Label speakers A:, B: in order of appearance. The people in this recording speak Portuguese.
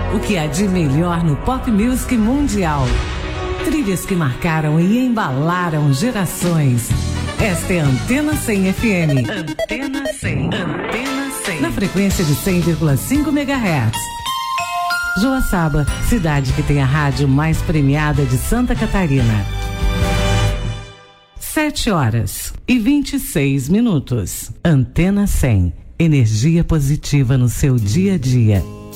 A: O que há de melhor no pop music mundial. Trilhas que marcaram e embalaram gerações. Esta é a Antena 100 FM. Antena 100. Antena 100. Na frequência de 100,5 MHz. Joaçaba, cidade que tem a rádio mais premiada de Santa Catarina. 7h26. Antena 100. Energia positiva no seu dia a dia.